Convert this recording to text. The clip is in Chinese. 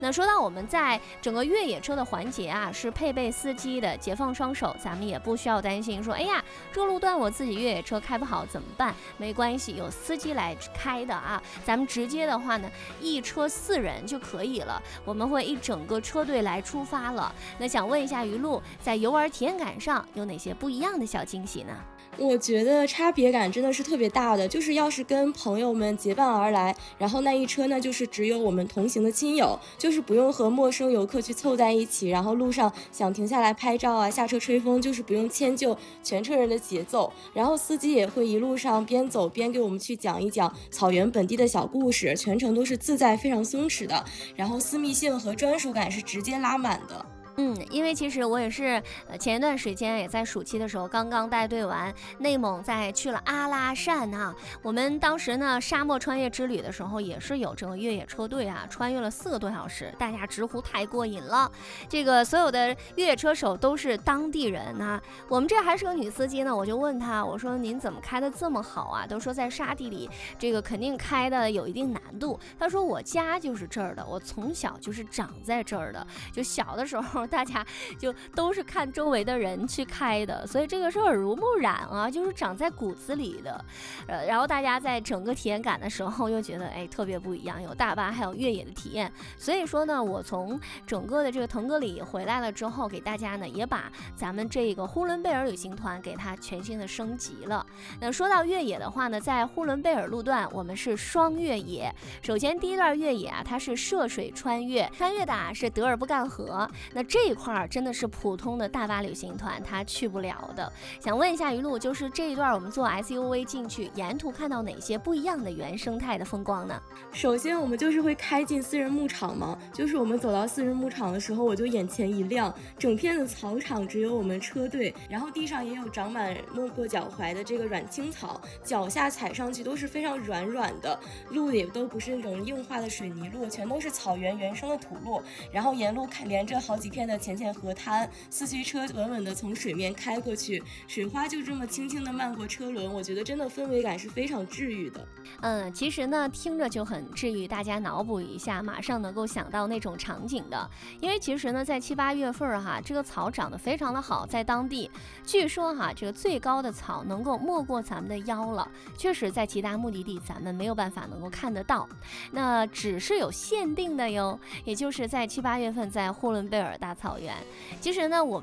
那说到我们在整个越野车的环节啊，是配备司机的，解放双手，咱们也不需要担心说，哎呀，这个路段我自己越野车开不好怎么办？没关系，有司机来开的啊。咱们直接的话呢，一车4人就可以了，我们会一整个车队来出发了。那想问一下于露，在游玩体验感上有哪些不一样的小惊喜呢？ 我觉得差别感真的是特别大的，就是要是跟朋友们结伴而来，然后那一车呢就是只有我们同行的亲友，就是不用和陌生游客去凑在一起，然后路上想停下来拍照啊，下车吹风，就是不用迁就全车人的节奏，然后司机也会一路上边走边给我们去讲一讲草原本地的小故事，全程都是自在非常松弛的，然后私密性和专属感是直接拉满的。 因为其实我也是，前一段时间也在暑期的时候刚刚带队完内蒙，再去了阿拉善啊。我们当时呢沙漠穿越之旅的时候，也是有这个越野车队啊，穿越了4个多小时，大家直呼太过瘾了。这个所有的越野车手都是当地人啊。我们这还是个女司机呢，我就问她，我说您怎么开的这么好啊？都说在沙地里这个肯定开的有一定难度。她说我家就是这儿的，我从小就是长在这儿的，就小的时候大家就都是看周围的人去开的，所以这个是耳濡目染啊，就是长在骨子里的。然后大家在整个体验感的时候又觉得特别不一样，有大巴还有越野的体验。所以说呢，我从整个的这个腾格里回来了之后，给大家呢也把咱们这个呼伦贝尔旅行团给它全新的升级了。那说到越野的话呢，在呼伦贝尔路段我们是双越野。首先第一段越野啊，它是涉水穿越的是德尔布干河，那这一块真的是普通的大巴旅行团它去不了的。想问一下于露，就是这一段我们坐 SUV 进去，沿途看到哪些不一样的原生态的风光呢？ 首先我们就是会开进私人牧场嘛，就是我们走到私人牧场的时候，我就眼前一亮，整片的草场只有我们车队，然后地上也有长满没过脚踝的这个软青草，脚下踩上去都是非常软软的，路也都不是那种硬化的水泥路，全都是草原原生的土路，然后沿路连着好几片的浅河滩，四驱车稳稳的从水面开过去，水花就这么轻轻的漫过车轮，我觉得真的氛围感是非常治愈的。 其实呢听着就很治愈，大家脑补一下马上能够想到那种场景的。因为其实呢在7、8月份这个草长得非常的好，在当地据说这个最高的草能够没过咱们的腰了，确实在其他目的地咱们没有办法能够看得到，那只是有限定的哟，也就是在7、8月份在呼伦贝尔大草原。其实呢我们